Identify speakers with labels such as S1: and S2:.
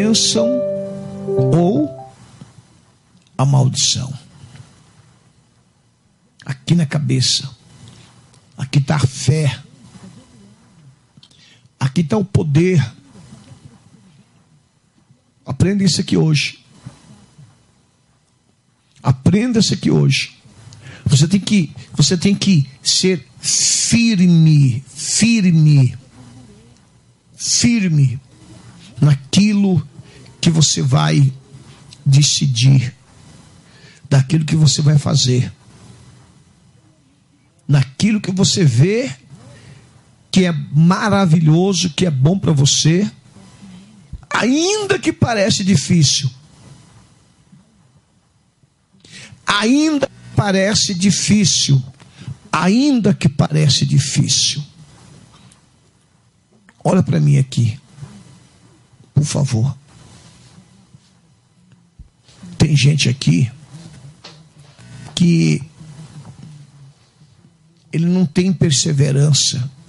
S1: bênção ou a maldição. Aqui na cabeça. Aqui está a fé. Aqui está o poder. Aprenda isso aqui hoje. Aprenda isso aqui hoje. Você tem que ser firme naquilo que você vai decidir, daquilo que você vai fazer, naquilo que você vê que é maravilhoso, que é bom para você, ainda que parece difícil. Ainda parece difícil. Ainda que parece difícil. Olha para mim aqui, por favor. Tem gente aqui que ele não tem perseverança.